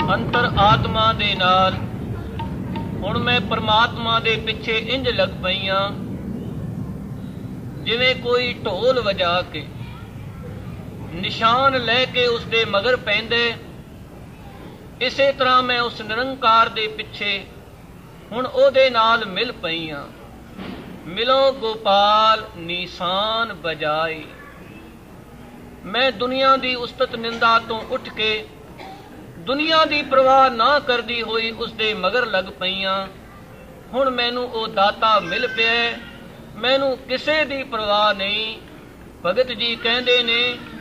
ਅੰਤਰ ਆਤਮਾ ਦੇ ਨਾਲ ਹੁਣ ਮੈਂ ਪਰਮਾਤਮਾ ਦੇ ਪਿੱਛੇ ਇੰਜ ਲੱਗ ਪਈਆਂ ਜਿਵੇਂ ਕੋਈ ਢੋਲ ਵਜਾ ਕੇ ਨਿਸ਼ਾਨ ਲੈ ਕੇ ਉਸਦੇ ਮਗਰ ਪੈਂਦੇ। ਇਸੇ ਤਰ੍ਹਾਂ ਮੈਂ ਉਸ ਨਿਰੰਕਾਰ ਦੇ ਪਿੱਛੇ ਹੁਣ ਉਹਦੇ ਨਾਲ ਮਿਲ ਪਈਆਂ। ਮਿਲੋ ਗੋਪਾਲ ਨਿਸ਼ਾਨ ਬਜਾਈ। ਮੈਂ ਦੁਨੀਆ ਦੀ ਉਸਤਤ ਨਿੰਦਾ ਤੋਂ ਉੱਠ ਕੇ ਦੁਨੀਆ ਦੀ ਪਰਵਾਹ ਨਾ ਕਰਦੀ ਹੋਈ ਉਸਦੇ ਮਗਰ ਲੱਗ ਪਈਆਂ। ਹੁਣ ਮੈਨੂੰ ਉਹ ਦਾਤਾ ਮਿਲ ਪਿਆ, ਮੈਨੂੰ ਕਿਸੇ ਦੀ ਪਰਵਾਹ ਨਹੀਂ। ਭਗਤ ਜੀ ਕਹਿੰਦੇ ਨੇ